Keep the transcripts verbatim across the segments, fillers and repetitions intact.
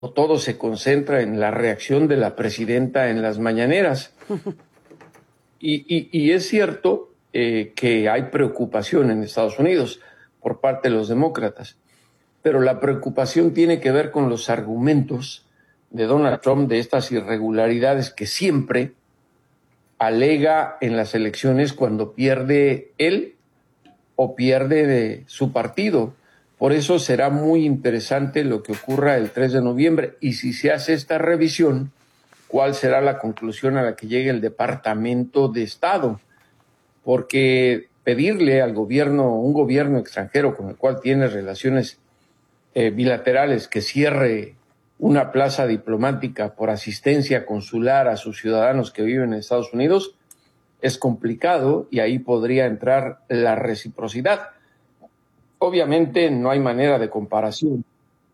todo se concentra en la reacción de la presidenta en las mañaneras. Y, y, y es cierto eh, que hay preocupación en Estados Unidos por parte de los demócratas, pero la preocupación tiene que ver con los argumentos de Donald Trump de estas irregularidades que siempre alega en las elecciones cuando pierde él o pierde de su partido. Por eso será muy interesante lo que ocurra el tres de noviembre. Y si se hace esta revisión, ¿cuál será la conclusión a la que llegue el Departamento de Estado? Porque pedirle al gobierno, un gobierno extranjero con el cual tiene relaciones eh, bilaterales, que cierre una plaza diplomática por asistencia consular a sus ciudadanos que viven en Estados Unidos, es complicado y ahí podría entrar la reciprocidad. Obviamente no hay manera de comparación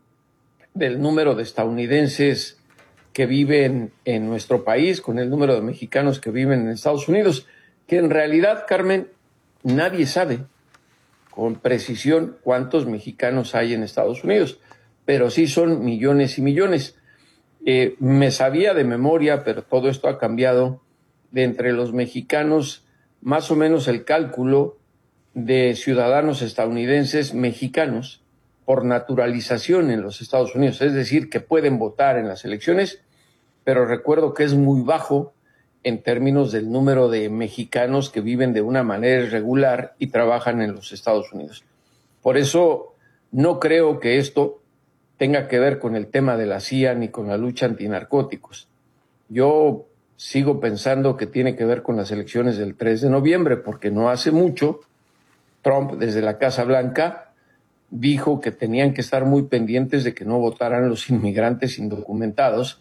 del número de estadounidenses que viven en nuestro país con el número de mexicanos que viven en Estados Unidos, que en realidad, Carmen, nadie sabe con precisión cuántos mexicanos hay en Estados Unidos, pero sí son millones y millones. Eh, me sabía de memoria, pero todo esto ha cambiado, de entre los mexicanos, más o menos el cálculo de ciudadanos estadounidenses mexicanos por naturalización en los Estados Unidos, es decir, que pueden votar en las elecciones, pero recuerdo que es muy bajo en términos del número de mexicanos que viven de una manera irregular y trabajan en los Estados Unidos. Por eso no creo que esto tenga que ver con el tema de la C I A ni con la lucha antinarcóticos. Yo sigo pensando que tiene que ver con las elecciones del tres de noviembre, porque no hace mucho Trump, desde la Casa Blanca, dijo que tenían que estar muy pendientes de que no votaran los inmigrantes indocumentados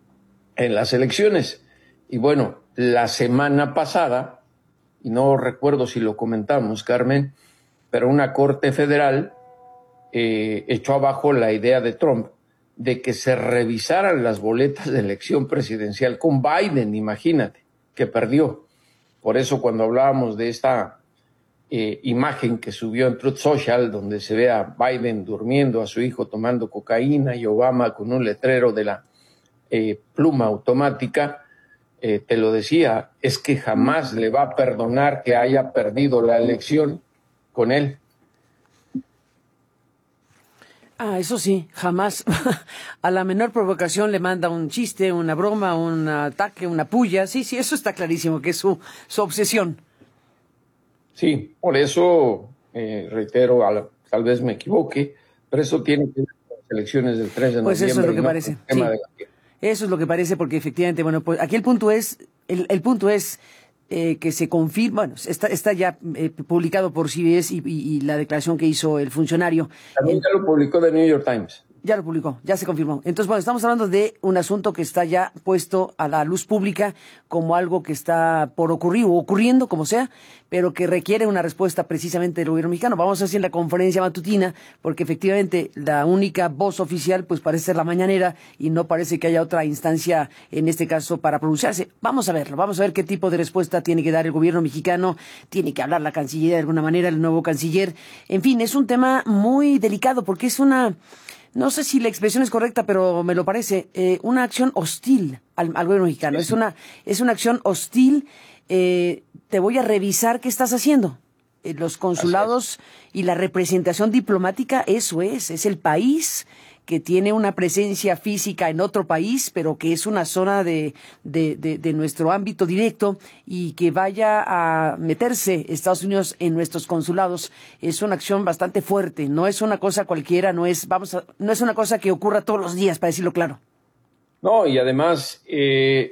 en las elecciones. Y bueno, la semana pasada, y no recuerdo si lo comentamos, Carmen, pero una corte federal eh, echó abajo la idea de Trump de que se revisaran las boletas de elección presidencial con Biden, imagínate, que perdió. Por eso cuando hablábamos de esta eh, imagen que subió en Truth Social, donde se ve a Biden durmiendo, a su hijo tomando cocaína y Obama con un letrero de la eh, pluma automática, eh, te lo decía, es que jamás le va a perdonar que haya perdido la elección con él. Ah, eso sí, jamás. A la menor provocación le manda un chiste, una broma, un ataque, una puya. Sí, sí, eso está clarísimo, que es su, su obsesión. Sí, por eso, eh, reitero, al, tal vez me equivoque, pero eso tiene que ver con las elecciones del tres de noviembre. Pues eso es lo que no parece, el tema sí. de la... Eso es lo que parece, porque efectivamente, bueno, pues aquí el punto es, el, el punto es eh, que se confirma, bueno, está, está ya eh, publicado por C B S y, y, y la declaración que hizo el funcionario. También en, ya lo publicó The New York Times. Ya lo publicó, ya se confirmó. Entonces, bueno, estamos hablando de un asunto que está ya puesto a la luz pública como algo que está por ocurrir o ocurriendo, como sea, pero que requiere una respuesta precisamente del gobierno mexicano. Vamos a hacer la conferencia matutina, porque efectivamente la única voz oficial pues parece ser la mañanera y no parece que haya otra instancia en este caso para pronunciarse. Vamos a verlo, vamos a ver qué tipo de respuesta tiene que dar el gobierno mexicano. Tiene que hablar la canciller de alguna manera, el nuevo canciller. En fin, es un tema muy delicado porque es una... No sé si la expresión es correcta, pero me lo parece, eh, una acción hostil al, al gobierno mexicano. Es una, es una acción hostil. Eh, te voy a revisar qué estás haciendo. Eh, los consulados y la representación diplomática, eso es, es el país que tiene una presencia física en otro país, pero que es una zona de, de, de, de nuestro ámbito directo, y que vaya a meterse Estados Unidos en nuestros consulados es una acción bastante fuerte. No es una cosa cualquiera, no es, vamos a, no es una cosa que ocurra todos los días, para decirlo claro. No, y además, eh,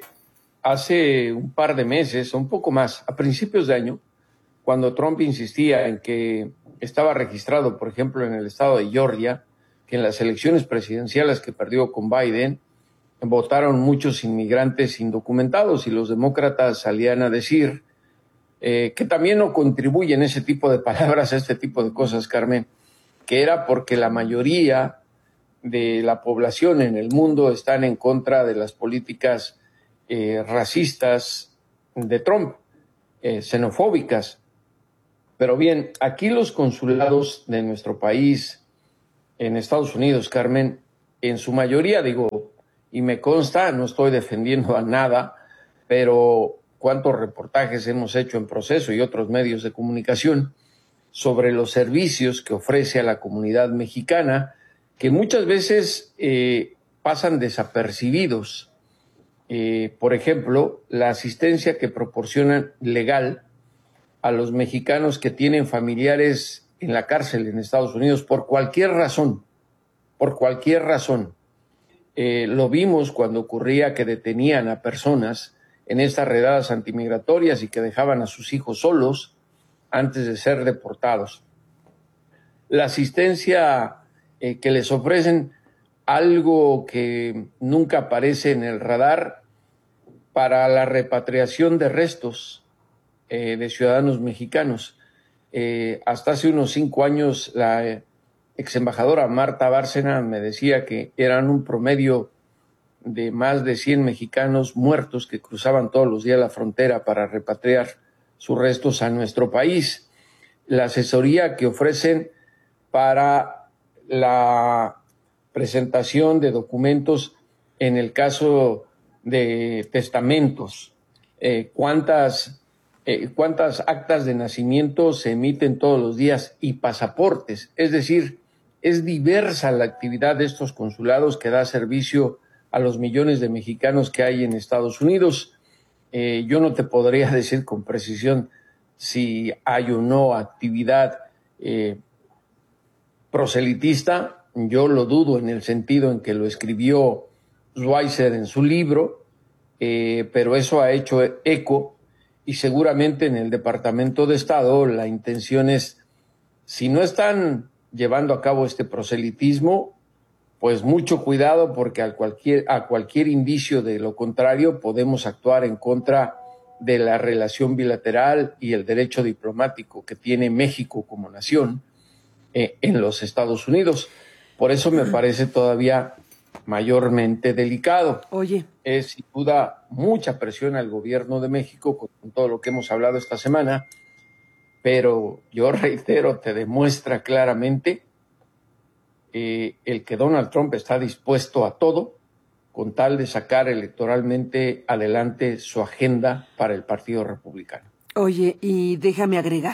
hace un par de meses, o un poco más, a principios de año, cuando Trump insistía en que estaba registrado, por ejemplo, en el estado de Georgia, que en las elecciones presidenciales que perdió con Biden, votaron muchos inmigrantes indocumentados, y los demócratas salían a decir eh, que también no contribuyen ese tipo de palabras a este tipo de cosas, Carmen, que era porque la mayoría de la población en el mundo están en contra de las políticas eh, racistas de Trump, eh, xenofóbicas. Pero bien, aquí los consulados de nuestro país en Estados Unidos, Carmen, en su mayoría, digo, y me consta, no estoy defendiendo a nada, pero cuántos reportajes hemos hecho en Proceso y otros medios de comunicación sobre los servicios que ofrece a la comunidad mexicana, que muchas veces eh, pasan desapercibidos. Eh, por ejemplo, la asistencia que proporcionan legal a los mexicanos que tienen familiares en la cárcel en Estados Unidos por cualquier razón, por cualquier razón. Eh, lo vimos cuando ocurría que detenían a personas en estas redadas antimigratorias y que dejaban a sus hijos solos antes de ser deportados. La asistencia eh, que les ofrecen, algo que nunca aparece en el radar, para la repatriación de restos eh, de ciudadanos mexicanos. Eh, hasta hace unos cinco años la eh, ex embajadora Marta Bárcena me decía que eran un promedio de más de cien mexicanos muertos que cruzaban todos los días la frontera para repatriar sus restos a nuestro país. La asesoría que ofrecen para la presentación de documentos en el caso de testamentos, eh, cuántas, eh, cuántas actas de nacimiento se emiten todos los días y pasaportes. Es decir, es diversa la actividad de estos consulados que da servicio a los millones de mexicanos que hay en Estados Unidos. Eh, yo no te podría decir con precisión si hay o no actividad eh, proselitista. Yo lo dudo en el sentido en que lo escribió Schweizer en su libro, eh, pero eso ha hecho eco y seguramente en el Departamento de Estado la intención es, si no están llevando a cabo este proselitismo, pues mucho cuidado, porque a cualquier, a cualquier indicio de lo contrario podemos actuar en contra de la relación bilateral y el derecho diplomático que tiene México como nación eh, en los Estados Unidos. Por eso me parece todavía mayormente delicado. Oye. Es sin duda mucha presión al gobierno de México con todo lo que hemos hablado esta semana, pero yo reitero, te demuestra claramente eh, el que Donald Trump está dispuesto a todo con tal de sacar electoralmente adelante su agenda para el Partido Republicano. Oye, y déjame agregar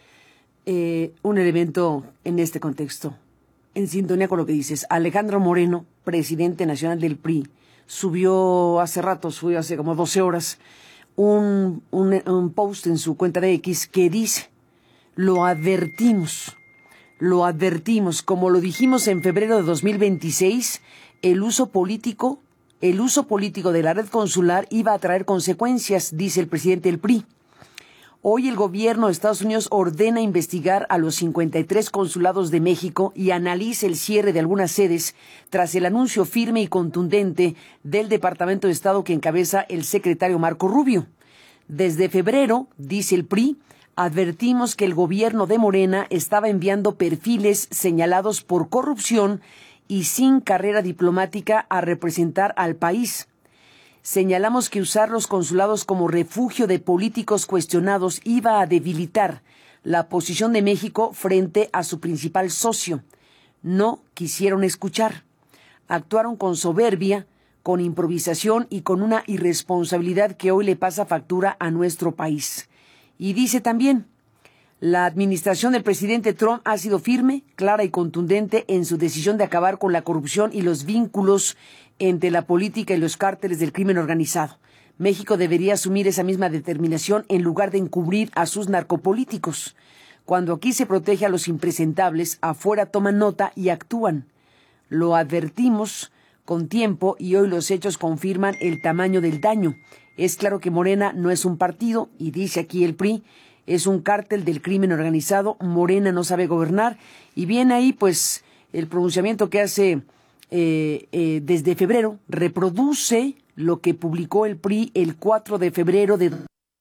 eh, un elemento en este contexto, en sintonía con lo que dices. Alejandro Moreno, presidente nacional del P R I, subió hace rato, subió hace como doce horas, un, un, un post en su cuenta de X que dice: lo advertimos, lo advertimos, como lo dijimos en febrero de dos mil veintiséis, el uso político, el uso político de la red consular iba a traer consecuencias, dice el presidente del P R I. Hoy el gobierno de Estados Unidos ordena investigar a los cincuenta y tres consulados de México y analiza el cierre de algunas sedes tras el anuncio firme y contundente del Departamento de Estado que encabeza el secretario Marco Rubio. Desde febrero, dice el P R I, advertimos que el gobierno de Morena estaba enviando perfiles señalados por corrupción y sin carrera diplomática a representar al país. Señalamos que usar los consulados como refugio de políticos cuestionados iba a debilitar la posición de México frente a su principal socio. No quisieron escuchar. Actuaron con soberbia, con improvisación y con una irresponsabilidad que hoy le pasa factura a nuestro país. Y dice también: la administración del presidente Trump ha sido firme, clara y contundente en su decisión de acabar con la corrupción y los vínculos entre la política y los cárteles del crimen organizado. México debería asumir esa misma determinación en lugar de encubrir a sus narcopolíticos. Cuando aquí se protege a los impresentables, afuera toman nota y actúan. Lo advertimos con tiempo y hoy los hechos confirman el tamaño del daño. Es claro que Morena no es un partido, y dice aquí el P R I, es un cártel del crimen organizado. Morena no sabe gobernar, y viene ahí pues el pronunciamiento que hace eh, eh, desde febrero, reproduce lo que publicó el P R I el cuatro de febrero de...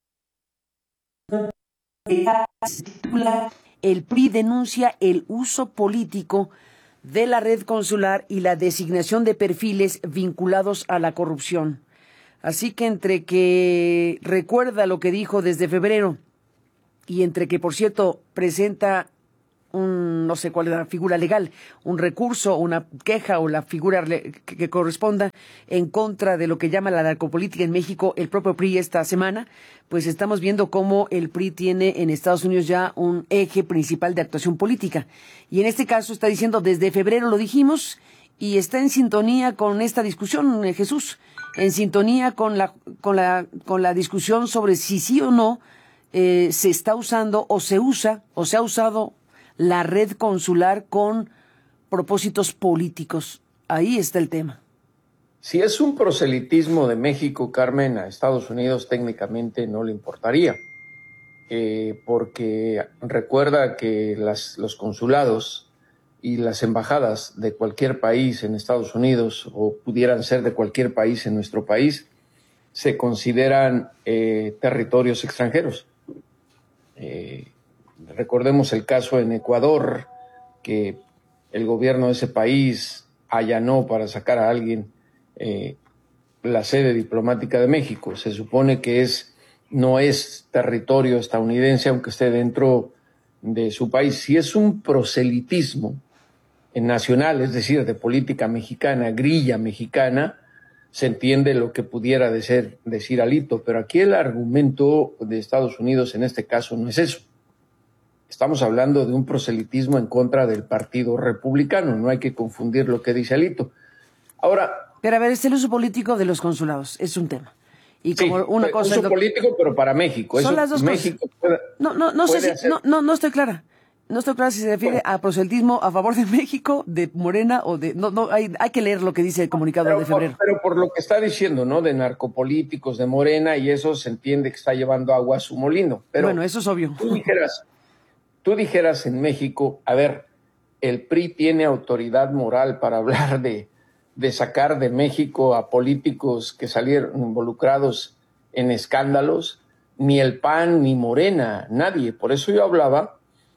El P R I denuncia el uso político de la red consular y la designación de perfiles vinculados a la corrupción. Así que entre que recuerda lo que dijo desde febrero y entre que, por cierto, presenta un, no sé cuál es la figura legal, un recurso, una queja o la figura que, que corresponda en contra de lo que llama la narcopolítica en México, el propio P R I esta semana, pues estamos viendo cómo el P R I tiene en Estados Unidos ya un eje principal de actuación política. Y en este caso está diciendo, desde febrero lo dijimos, y está en sintonía con esta discusión, eh, Jesús, en sintonía con la, con la, con la discusión sobre si sí o no eh, se está usando o se usa o se ha usado la red consular con propósitos políticos. Ahí está el tema. Si es un proselitismo de México, Carmen, a Estados Unidos técnicamente no le importaría, eh, porque recuerda que las, los consulados y las embajadas de cualquier país en Estados Unidos, o pudieran ser de cualquier país en nuestro país, se consideran eh, territorios extranjeros. Eh, recordemos el caso en Ecuador, que el gobierno de ese país allanó para sacar a alguien eh, la sede diplomática de México. Se supone que es, no es territorio estadounidense, aunque esté dentro de su país. Si es un proselitismo nacional, es decir, de política mexicana, grilla mexicana, se entiende lo que pudiera decir, decir Alito, pero aquí el argumento de Estados Unidos en este caso no es eso. Estamos hablando de un proselitismo en contra del Partido Republicano, no hay que confundir lo que dice Alito. Ahora... Pero a ver, es el uso político de los consulados, es un tema. Y como sí, una cosa uso es lo... político, pero para México. Son eso las dos México cosas. Puede, no, no, no sé si, hacer... no, no, no estoy clara. No estoy clara si se refiere bueno. a proselitismo a favor de México, de Morena o de... No, no, hay, hay que leer lo que dice el comunicado pero de febrero. Por, pero por lo que está diciendo, ¿no? De narcopolíticos, de Morena, y eso se entiende que está llevando agua a su molino. Pero bueno, eso es obvio. Tú dijeras, tú dijeras en México, a ver, el P R I tiene autoridad moral para hablar de, de sacar de México a políticos que salieron involucrados en escándalos, ni el P A N, ni Morena, nadie. Por eso yo hablaba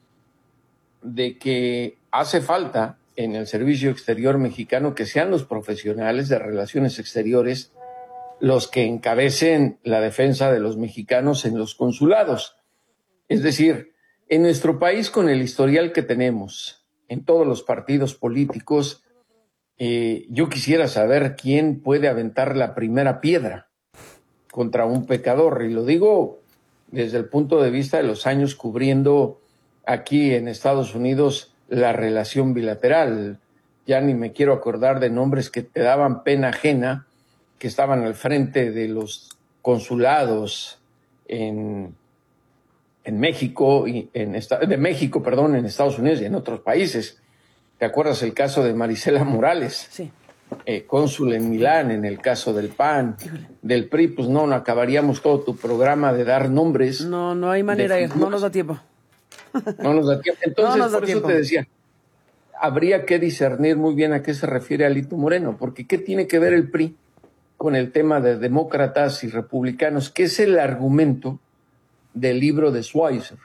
de que hace falta en el Servicio Exterior Mexicano que sean los profesionales de relaciones exteriores los que encabecen la defensa de los mexicanos en los consulados. Es decir, en nuestro país, con el historial que tenemos en todos los partidos políticos, eh, yo quisiera saber quién puede aventar la primera piedra contra un pecador. Y lo digo desde el punto de vista de los años cubriendo aquí en Estados Unidos la relación bilateral. Ya ni me quiero acordar de nombres que te daban pena ajena, que estaban al frente de los consulados en, en México, y en de México, perdón, en Estados Unidos y en otros países. ¿Te acuerdas el caso de Marisela Morales? Sí. Eh, cónsul en Milán, en el caso del P A N, del P R I, pues no, no acabaríamos todo tu programa de dar nombres. No, no hay manera, de... no nos da tiempo. No nos da tiempo. Entonces, no nos da por tiempo. Eso te decía, habría que discernir muy bien a qué se refiere Alito Moreno, porque ¿qué tiene que ver el P R I con el tema de demócratas y republicanos? Que es el argumento del libro de Schweizer.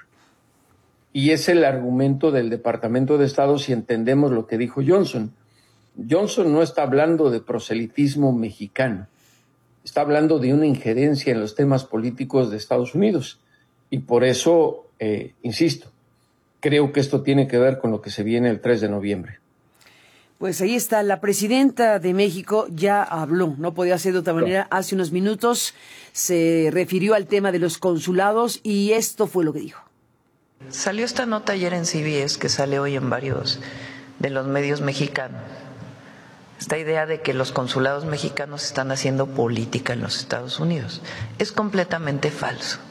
Y es el argumento del Departamento de Estado si entendemos lo que dijo Johnson. Johnson no está hablando de proselitismo mexicano, está hablando de una injerencia en los temas políticos de Estados Unidos. Y por eso, eh, insisto, creo que esto tiene que ver con lo que se viene el tres de noviembre. Pues ahí está, la presidenta de México ya habló, no podía ser de otra manera, hace unos minutos se refirió al tema de los consulados y esto fue lo que dijo. Salió esta nota ayer en C B S, que sale hoy en varios de los medios mexicanos. Esta idea de que los consulados mexicanos están haciendo política en los Estados Unidos es completamente falso.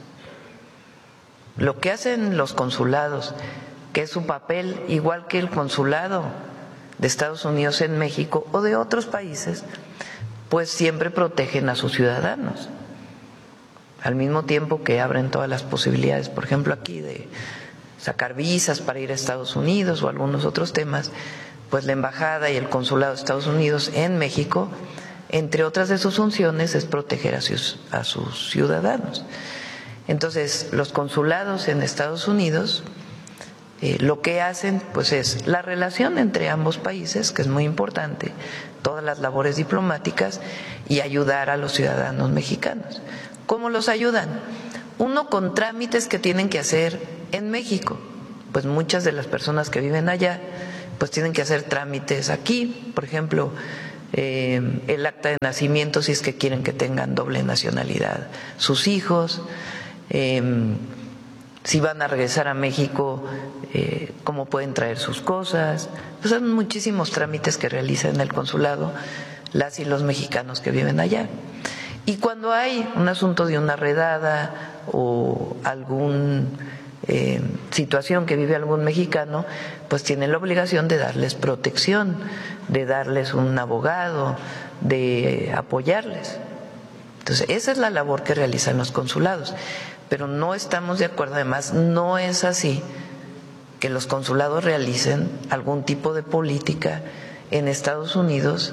Lo que hacen los consulados, que es su papel igual que el consulado de Estados Unidos en México o de otros países, pues siempre protegen a sus ciudadanos. Al mismo tiempo que abren todas las posibilidades, por ejemplo aquí, de sacar visas para ir a Estados Unidos o algunos otros temas, pues la embajada y el consulado de Estados Unidos en México, entre otras de sus funciones, es proteger a sus, a sus ciudadanos. Entonces, los consulados en Estados Unidos eh, lo que hacen pues es la relación entre ambos países, que es muy importante, todas las labores diplomáticas y ayudar a los ciudadanos mexicanos. ¿Cómo los ayudan? Uno, con trámites que tienen que hacer en México. pues muchas de las personas que viven allá pues tienen que hacer trámites aquí, por ejemplo, eh, el acta de nacimiento si es que quieren que tengan doble nacionalidad sus hijos, eh, si van a regresar a México, eh, cómo pueden traer sus cosas. Pues son muchísimos trámites que realizan en el consulado las y los mexicanos que viven allá. Y cuando hay un asunto de una redada o algún eh, situación que vive algún mexicano, pues tienen la obligación de darles protección, de darles un abogado, de apoyarles. Entonces, esa es la labor que realizan los consulados. Pero no estamos de acuerdo, además, no es así que los consulados realicen algún tipo de política en Estados Unidos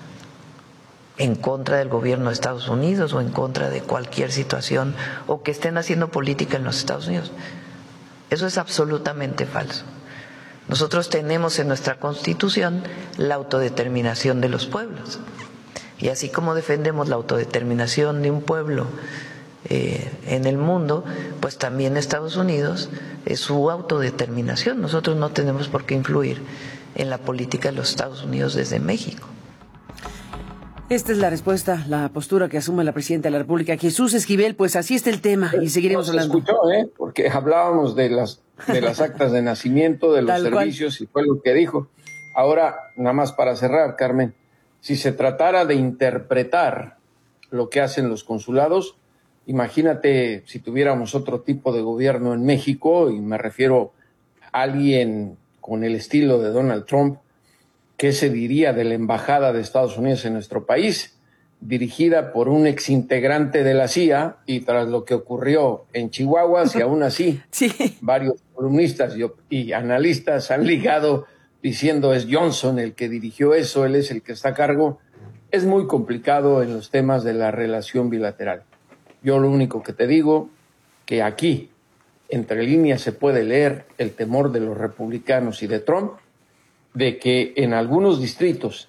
en contra del gobierno de Estados Unidos o en contra de cualquier situación, o que estén haciendo política en los Estados Unidos. Eso es absolutamente falso. Nosotros tenemos en nuestra Constitución la autodeterminación de los pueblos. Y así como defendemos la autodeterminación de un pueblo eh, en el mundo, pues también Estados Unidos es su autodeterminación. Nosotros no tenemos por qué influir en la política de los Estados Unidos desde México. Esta es la respuesta, la postura que asume la presidenta de la República, Jesús Esquivel. Pues así está el tema y seguiremos no hablando. Se escuchó, ¿eh? Porque hablábamos de las de las actas de nacimiento, de los Tal servicios, cual. Y fue lo que dijo. Ahora, nada más para cerrar, Carmen, si se tratara de interpretar lo que hacen los consulados, imagínate si tuviéramos otro tipo de gobierno en México, y me refiero a alguien con el estilo de Donald Trump. ¿Qué se diría de la Embajada de Estados Unidos en nuestro país, dirigida por un exintegrante de la C I A, y tras lo que ocurrió en Chihuahua, si aún así Sí. varios columnistas y, y analistas han ligado diciendo es Johnson el que dirigió eso, él es el que está a cargo? Es muy complicado en los temas de la relación bilateral. Yo lo único que te digo, que aquí, entre líneas, se puede leer el temor de los republicanos y de Trump, de que en algunos distritos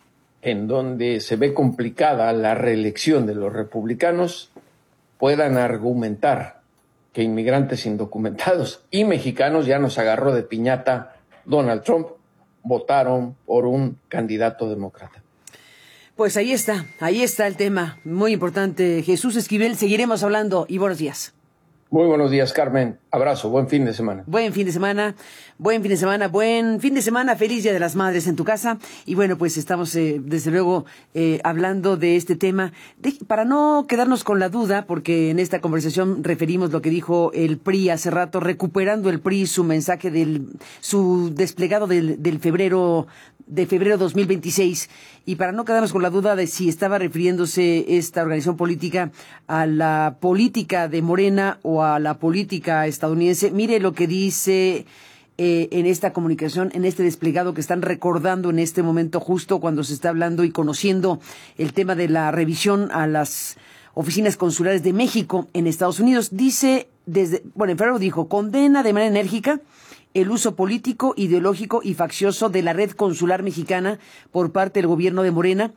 en donde se ve complicada la reelección de los republicanos puedan argumentar que inmigrantes indocumentados y mexicanos, ya nos agarró de piñata Donald Trump, votaron por un candidato demócrata. Pues ahí está, ahí está el tema, muy importante. Jesús Esquivel, seguiremos hablando y buenos días. Muy buenos días, Carmen. Abrazo, buen fin de semana. Buen fin de semana, buen fin de semana, buen fin de semana, feliz Día de las Madres en tu casa. Y bueno, pues estamos eh, desde luego eh, hablando de este tema, de, para no quedarnos con la duda, porque en esta conversación referimos lo que dijo el P R I hace rato, recuperando el P R I su mensaje del, su desplegado del, del febrero, de febrero dos mil veintiséis, y para no quedarnos con la duda de si estaba refiriéndose esta organización política a la política de Morena o a la política estadounidense, mire lo que dice eh, en esta comunicación, en este desplegado que están recordando en este momento, justo cuando se está hablando y conociendo el tema de la revisión a las oficinas consulares de México en Estados Unidos. Dice, desde, bueno, en febrero dijo, condena de manera enérgica el uso político, ideológico y faccioso de la red consular mexicana por parte del gobierno de Morena,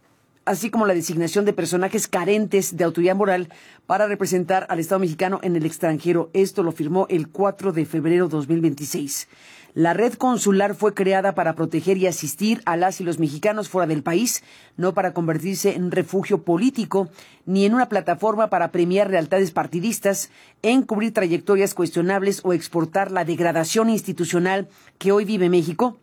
así como la designación de personajes carentes de autoridad moral para representar al Estado mexicano en el extranjero. Esto lo firmó el cuatro de febrero de dos mil veintiséis. La red consular fue creada para proteger y asistir a las y los mexicanos fuera del país, no para convertirse en un refugio político, ni en una plataforma para premiar lealtades partidistas, encubrir trayectorias cuestionables o exportar la degradación institucional que hoy vive México.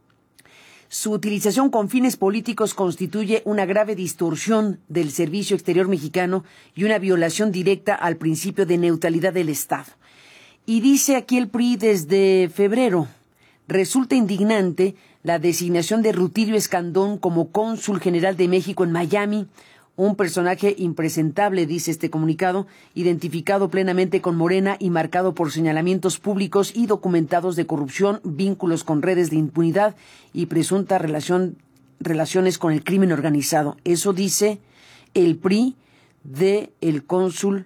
Su utilización con fines políticos constituye una grave distorsión del servicio exterior mexicano y una violación directa al principio de neutralidad del Estado. Y dice aquí el P R I desde febrero, resulta indignante la designación de Rutilio Escandón como cónsul general de México en Miami, un personaje impresentable, dice este comunicado, identificado plenamente con Morena y marcado por señalamientos públicos y documentados de corrupción, vínculos con redes de impunidad y presunta relación, relaciones con el crimen organizado. Eso dice el P R I de el cónsul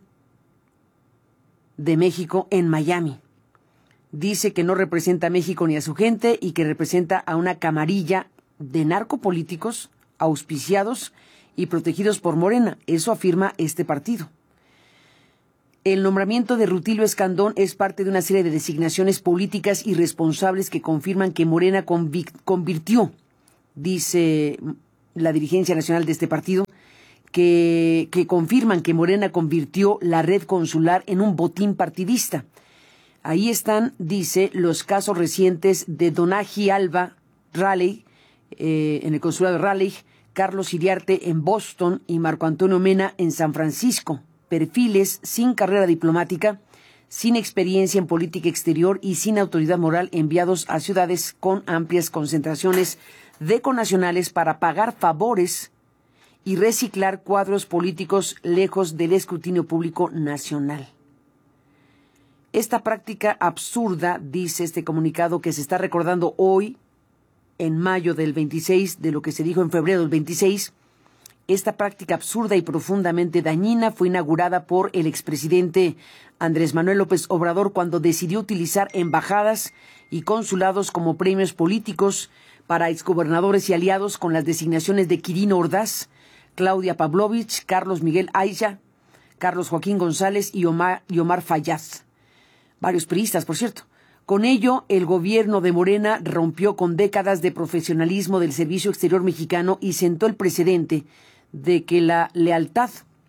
de México en Miami. Dice que no representa a México ni a su gente y que representa a una camarilla de narcopolíticos auspiciados y protegidos por Morena. Eso afirma este partido. El nombramiento de Rutilio Escandón es parte de una serie de designaciones políticas irresponsables que confirman que Morena convic- convirtió, dice la dirigencia nacional de este partido, que, que confirman que Morena convirtió la red consular en un botín partidista. Ahí están, dice, los casos recientes de Donaji Alba Raleigh, eh, en el consulado de Raleigh, Carlos Iriarte en Boston y Marco Antonio Mena en San Francisco. Perfiles sin carrera diplomática, sin experiencia en política exterior y sin autoridad moral enviados a ciudades con amplias concentraciones de connacionales para pagar favores y reciclar cuadros políticos lejos del escrutinio público nacional. Esta práctica absurda, dice este comunicado, que se está recordando hoy, en mayo del veintiséis, de lo que se dijo en febrero del veintiséis, esta práctica absurda y profundamente dañina fue inaugurada por el expresidente Andrés Manuel López Obrador cuando decidió utilizar embajadas y consulados como premios políticos para exgobernadores y aliados con las designaciones de Quirino Ordaz, Claudia Pavlovich, Carlos Miguel Aylla, Carlos Joaquín González y Omar, y Omar Fayad. Varios priistas, por cierto. Con ello, el gobierno de Morena rompió con décadas de profesionalismo del servicio exterior mexicano y sentó el precedente de que la lealtad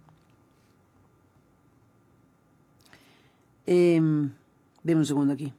eh, deme un segundo aquí.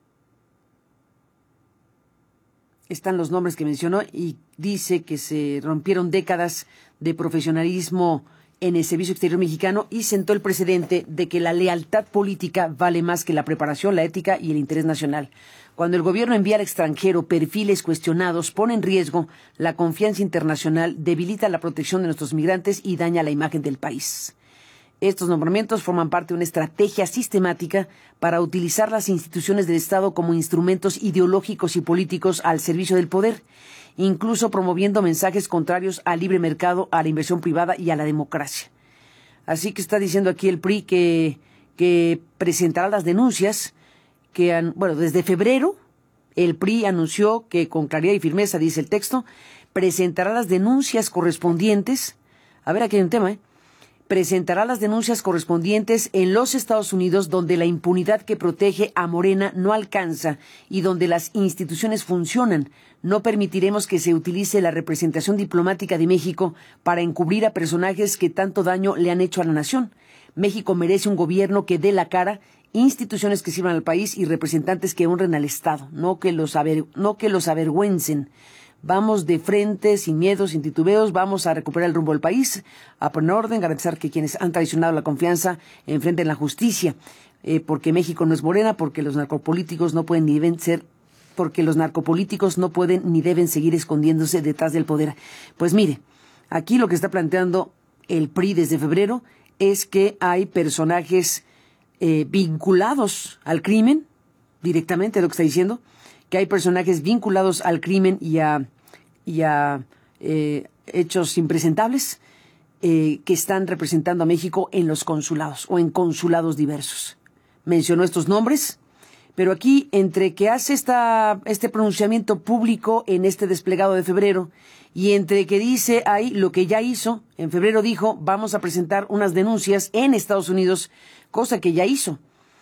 Están los nombres que mencionó y dice que se rompieron décadas de profesionalismo en el servicio exterior mexicano y sentó el precedente de que la lealtad política vale más que la preparación, la ética y el interés nacional. Cuando el gobierno envía al extranjero perfiles cuestionados, pone en riesgo la confianza internacional, debilita la protección de nuestros migrantes y daña la imagen del país. Estos nombramientos forman parte de una estrategia sistemática para utilizar las instituciones del Estado como instrumentos ideológicos y políticos al servicio del poder, incluso promoviendo mensajes contrarios al libre mercado, a la inversión privada y a la democracia. Así que está diciendo aquí el P R I que, que presentará las denuncias que, han, bueno, desde febrero el P R I anunció que con claridad y firmeza, dice el texto, presentará las denuncias correspondientes. A ver, aquí hay un tema, ¿eh? Presentará las denuncias correspondientes en los Estados Unidos, donde la impunidad que protege a Morena no alcanza y donde las instituciones funcionan. No permitiremos que se utilice la representación diplomática de México para encubrir a personajes que tanto daño le han hecho a la nación. México merece un gobierno que dé la cara, instituciones que sirvan al país y representantes que honren al Estado, no que los, aver, no que los avergüencen. Vamos de frente, sin miedo, sin titubeos, vamos a recuperar el rumbo del país, a poner orden, garantizar que quienes han traicionado la confianza enfrenten la justicia, eh, porque México no es Morena, porque los narcopolíticos no pueden ni deben ser, porque los narcopolíticos no pueden ni deben seguir escondiéndose detrás del poder. Pues mire, aquí lo que está planteando el P R I desde febrero es que hay personajes eh, vinculados al crimen, directamente lo que está diciendo, que hay personajes vinculados al crimen y a, y a eh, hechos impresentables eh, que están representando a México en los consulados o en consulados diversos. Mencionó estos nombres, pero aquí entre que hace esta, este pronunciamiento público en este desplegado de febrero y entre que dice ahí lo que ya hizo, en febrero dijo, vamos a presentar unas denuncias en Estados Unidos, cosa que ya hizo.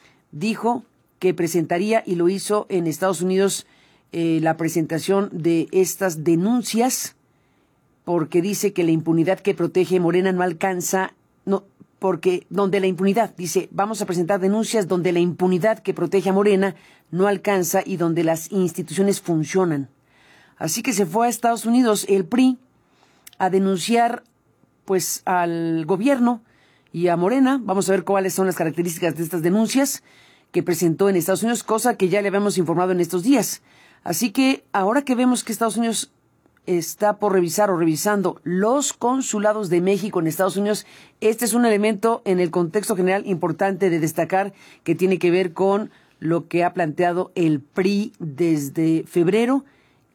Dijo que presentaría, y lo hizo en Estados Unidos, eh, la presentación de estas denuncias, porque dice que la impunidad que protege Morena no alcanza, no, porque donde la impunidad, dice, vamos a presentar denuncias donde la impunidad que protege a Morena no alcanza y donde las instituciones funcionan. Así que se fue a Estados Unidos el P R I a denunciar, pues, al gobierno y a Morena. Vamos a ver cuáles son las características de estas denuncias que presentó en Estados Unidos, cosa que ya le habíamos informado en estos días. Así que ahora que vemos que Estados Unidos está por revisar o revisando los consulados de México en Estados Unidos, este es un elemento en el contexto general importante de destacar que tiene que ver con lo que ha planteado el P R I desde febrero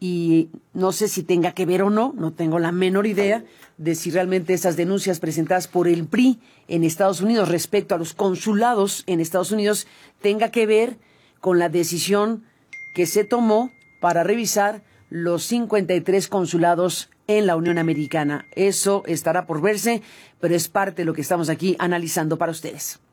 y no sé si tenga que ver o no, no tengo la menor idea de si realmente esas denuncias presentadas por el P R I en Estados Unidos respecto a los consulados en Estados Unidos tenga que ver con la decisión que se tomó para revisar los cincuenta y tres consulados en la Unión Americana. Eso estará por verse, pero es parte de lo que estamos aquí analizando para ustedes.